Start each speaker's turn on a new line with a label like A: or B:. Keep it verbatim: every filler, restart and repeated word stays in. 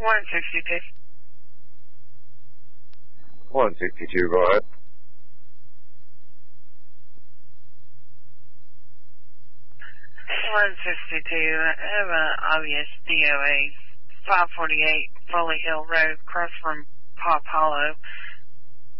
A: one sixty-two.
B: one sixty-two, go ahead.
A: one sixty-two, I have an obvious D O A, five forty-eight Foley Hill Road, across from Pop Hollow.